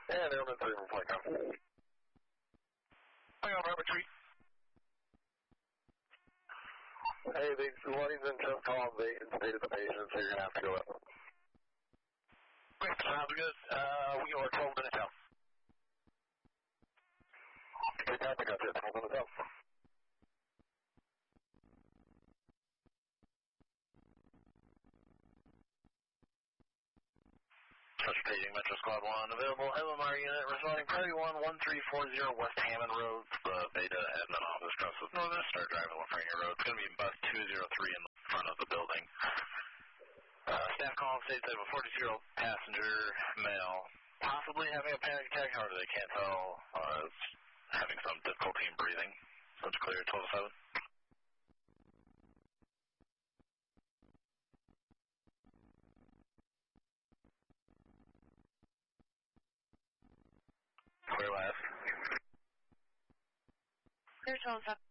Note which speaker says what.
Speaker 1: And Airman 3 from Flight Com.
Speaker 2: Hang on, Robert Tree.
Speaker 1: Hey, the Luddington just called. They intubated the patient, so you're going to have to go up.
Speaker 2: Great, sounds good. We are 12 minutes out.
Speaker 1: Good copy, got you. 12 minutes out.
Speaker 2: Participating Metro Squad 1, available LMR unit, responding Priority 1, 1340 West Hammond Road, Beta Admin Office, Crossroads Northern, start driving Lafreniere Road. It's going to be bus 203 in the front of the building. Staff call states they have a 42-year-old passenger, male, possibly having a panic attack. However, they can't tell. Is having some difficulty in breathing. So it's clear, 12-7. Clear last.
Speaker 3: Clear 12-7.